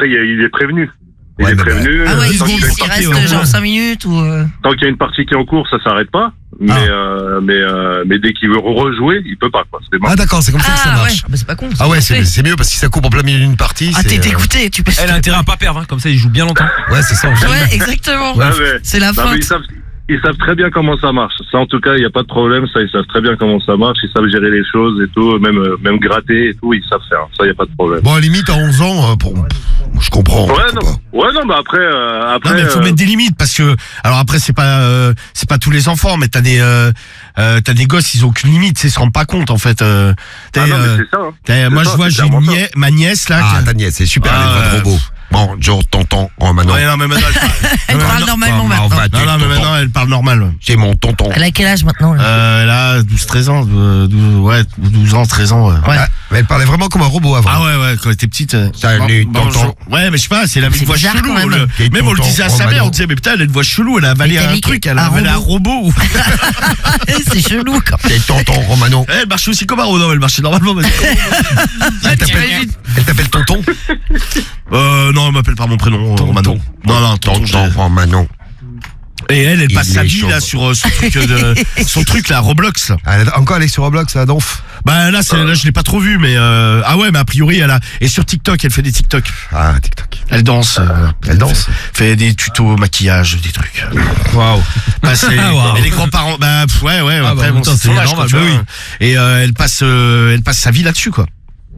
après, il est prévenu. Il Ouais, est mais prévenu. Ah ouais, tant qu'il y a une s'il partie reste en genre cours- 5 minutes ou... tant qu'il y a une partie qui est en cours, ça s'arrête pas. Mais dès qu'il veut rejouer, il peut pas, quoi. C'est Ah d'accord, c'est comme ça que ça Ah ouais, marche. bah c'est pas con. Ah ouais, parfait. c'est mieux parce que si ça coupe en plein milieu d'une partie, Ah, c'est... t'es dégoûté, tu peux... Elle a intérêt à pas perdre, hein, comme ça il joue bien longtemps. Ouais, c'est ça. en fait. Ouais, exactement. Ah, mais- C'est la Non, mais faute. ils savent très bien comment ça marche. Ça, en tout cas, il n'y a pas de problème. Ça, ils savent très bien comment ça marche. Ils savent gérer les choses et tout. Même gratter et tout, ils savent faire. Ça, il n'y a pas de problème. Bon, à la limite, à 11 ans, je comprends. Ouais, non, mais après, Non, mais faut mettre des limites parce que alors après c'est pas tous les enfants, mais t'as des gosses, ils ont aucune limite, ils se rendent pas compte en fait. non, mais c'est ça. Hein. Moi C'est je ça, vois, c'est j'ai clairement ça. ma nièce là. Ah, ta nièce, c'est super, elle est Ah, de robot. Bonjour, tonton. Oh, maintenant. Ouais, non, mais maintenant Elle parle normalement maintenant. Non, mais maintenant elle parle normal. C'est mon tonton. Elle a quel âge maintenant là Elle a 12-13 ans, 12 ans, 13 ans. Ouais. Ah, mais elle parlait vraiment comme un robot avant. Ah ouais, quand elle était petite. Salut, tonton. Ouais, mais je sais pas, c'est la C'est voix bizarre, chelou. quand même. Même on le Tonton disait à sa Romano. mère, on disait, mais putain, elle a une voix chelou, elle a avalé un Métallique, truc, elle a un avalé un robot. C'est chelou quand même. C'est tonton Romano. Elle marchait aussi comme un robot, non, elle marchait normalement. Mais... Elle t'appelle tonton Non, elle m'appelle par mon prénom, Romano. Non, Tonton Romano. Et elle Il passe sa est vie chaud. là sur son truc là, Roblox. Là. Encore elle est sur Roblox, la donf. Bah là, je l'ai pas trop vu, mais ah ouais, mais a priori elle a et sur TikTok, elle fait des TikTok. Ah, TikTok. Elle danse. Elle danse. Fait des tutos maquillage, des trucs. Waouh. Bah, Waouh. et les grands-parents, bah ouais, Ah, bah, après en même temps, c'est son c'est âge, normal, quoi, tu bah vois. Et elle passe sa vie là-dessus quoi.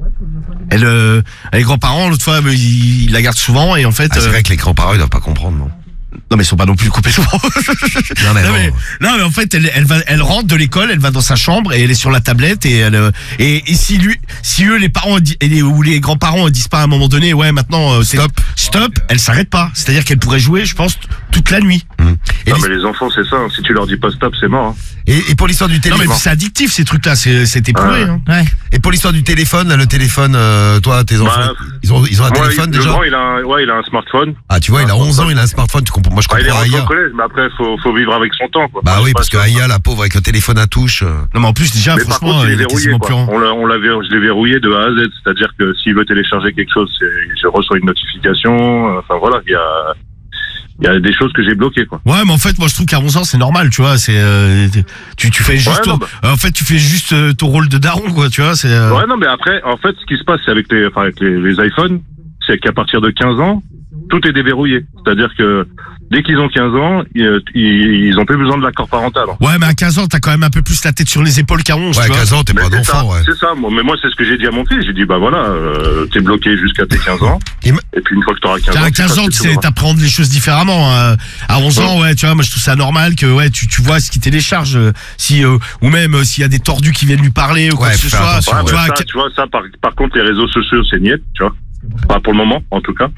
Les grands-parents, l'autre fois, ils la gardent souvent et en fait. Ah, c'est vrai que les grands-parents ils doivent pas comprendre, non? Non mais ils sont pas non plus coupés souvent. Non mais bon. Non mais en fait elle rentre de l'école, elle va dans sa chambre et elle est sur la tablette et et si eux les parents ou les grands-parents disent pas à un moment donné ouais maintenant stop, elle s'arrête pas. C'est-à-dire qu'elle pourrait jouer je pense toute la nuit. Et, Non, mais les enfants, c'est ça. Hein. Si tu leur dis pas stop, c'est mort. Hein. et pour l'histoire du Non téléphone. mais c'est addictif ces trucs là, c'est éprouvé hein. Ouais. Et pour l'histoire du téléphone, là, le téléphone, toi, tes enfants, ils ont un Moi, téléphone le déjà. grand, il a un smartphone. Ah, tu vois, il a 11 ans, il a un smartphone. Tu comprends? Moi, je Il est comprends rentré au Aya. collège, mais après, faut vivre avec son temps. Quoi. Bah Moi, oui, je parce que passe- Aya, la pauvre, avec le téléphone à touche. Non mais en plus déjà Mais par franchement contre, il est il est verrouillé. quasiment Quoi. plus en... Je l'ai verrouillé de A à Z. C'est-à-dire que s'il veut télécharger quelque chose, je reçois une notification. Enfin voilà, il y a des choses que j'ai bloquées. Quoi. Ouais mais en fait moi je trouve qu'à 11 ans c'est normal tu vois c'est tu fais juste Ouais, non, en fait tu fais juste ton rôle de daron quoi tu vois c'est Ouais, non, mais après, en fait, ce qui se passe, c'est avec les iPhones, c'est qu'à partir de 15 ans, tout est déverrouillé. C'est-à-dire que dès qu'ils ont 15 ans, ils ont plus besoin de l'accord parental. Ouais mais à 15 ans t'as quand même un peu plus la tête sur les épaules qu'à 11 Ouais, tu vois. 15 ans, t'es Mais pas c'est ça, d'enfant, ouais. c'est ça. Mais moi, c'est ce que j'ai dit à mon fils. J'ai dit, bah voilà, t'es bloqué jusqu'à tes 15 ans. Et Et puis une fois que t'auras 15 ans, À 15 ans, tu sais, t'apprends les choses différemment. À 11 ans, ouais, tu vois, moi je trouve ça normal que ouais, tu vois ce qui télécharge, ou même s'il y a des tordus qui viennent lui parler ou quoi Ouais, que ce faire soit. attention, Ouais, Tu vois, tu vois, ça, par contre, les réseaux sociaux, c'est niette, tu vois. Pas pour le moment, en tout cas.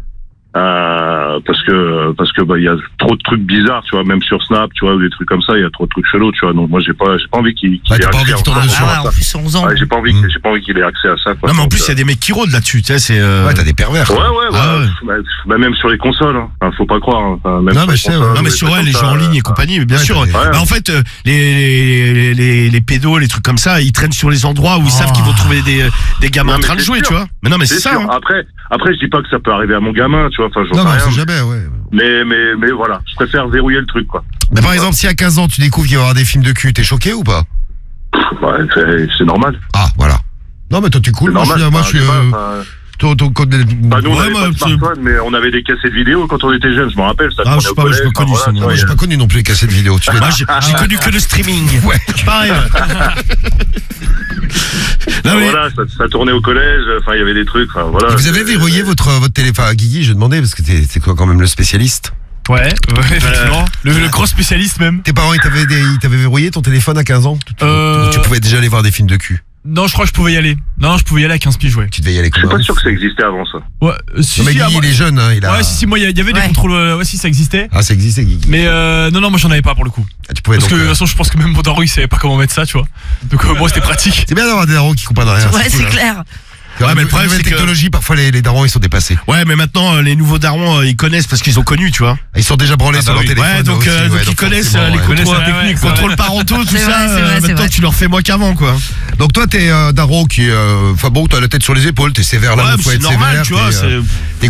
Parce que bah il y a trop de trucs bizarres, tu vois, même sur Snap, tu vois, ou des trucs comme ça, il y a trop de trucs chelous, tu vois. Donc moi j'ai pas envie qu'il Ouais, ait t'as pas accès envie qu'il à tombe dessus. Ah, en plus 11 ans. Ouais, j'ai pas envie qu'il ait accès à ça, quoi. non, mais en Donc, plus, il y a des mecs qui rôdent là-dessus, tu sais, c'est. Ouais, t'as des pervers. Ouais, Ah ouais. bah, même sur les consoles, hein. Enfin, faut pas croire. Hein. Enfin, même Non, sur mais les je sais, consoles, ouais. Non, mais des sur trucs les comme jeux ça, en ligne et compagnie, mais bien Ouais, sûr. t'as des- Ouais. Bah, en fait, les pédos, les trucs comme ça, ils traînent sur les endroits où ils savent qu'ils vont trouver des gamins Non, en mais train de c'est jouer, sûr. tu vois. Mais non, mais c'est ça. sûr. Hein. Après, je dis pas que ça peut arriver à mon gamin, tu vois. Enfin, j'en Non, mais sais on rien. sait jamais, ouais. Mais voilà, je préfère verrouiller le truc, quoi. Mais par exemple, si à 15 ans, tu découvres qu'il va y avoir des films de cul, t'es choqué ou pas? Ouais, c'est normal. Ah, voilà. Non, mais toi, tu es cool. C'est Moi, normal. je suis. Ton code. Bah, nous, on Ouais, avait moi, pas de smartphone, mais on avait des cassettes vidéo quand on était jeunes, je me rappelle. Ça Ah, tournait je sais au pas, moi, j'ai collège, pas connu enfin, ça, voilà, non. Moi, j'ai pas connu non plus les cassettes vidéo. Tu Moi, j'ai connu que le streaming. Ouais. Pareil. Non, mais. Voilà, ça tournait au collège, enfin, il y avait des trucs, enfin, voilà. Vous avez verrouillé votre téléphone à Guigui, je demandais, parce que c'est quoi quand même le spécialiste? Ouais, effectivement. Le gros spécialiste même. Tes parents, ils t'avaient verrouillé ton téléphone à 15 ans? Ou tu pouvais déjà aller voir des films de cul? Non, je crois que je pouvais y aller. Non, je pouvais y aller à 15 piges, ouais. Tu devais y aller Je comme suis un pas ouf. sûr que ça existait avant, ça. Ouais, si, Non, mais si, Guigui, moi- il est jeune, hein, il a... Ouais, si, moi, il y avait des Ouais. contrôles, ouais, si, ça existait. Ah, ça existait, Guigui. Mais non, moi, j'en avais pas pour le coup. Ah, tu pouvais Parce donc, que de toute façon, je pense que même mon daron, il savait pas comment mettre ça, tu vois. Donc, moi, c'était pratique. C'est bien d'avoir des darons qui comprennent rien. Ouais, cool, c'est hein. clair. Ouais, mais le problème, Nouvelle c'est que- technologie, parfois les darons, ils sont dépassés. Ouais, mais maintenant, les nouveaux darons, ils connaissent parce qu'ils ont connu, tu vois. Ils sont déjà branlés Ah, sur bah leur oui. téléphone. Ouais, donc, aussi, donc ouais, ils connaissent forcément, les ouais. connaissent contrôles la technique, techniques, ouais. contrôles parentaux, tout C'est ça. vrai, c'est vrai, c'est Maintenant, vrai. tu leur fais moins qu'avant, quoi. Donc toi, t'es daron qui est... Enfin bon, t'as la tête sur les épaules, t'es sévère là Ouais, où mais faut c'est être normal, sévère. tu vois. t'es, c'est-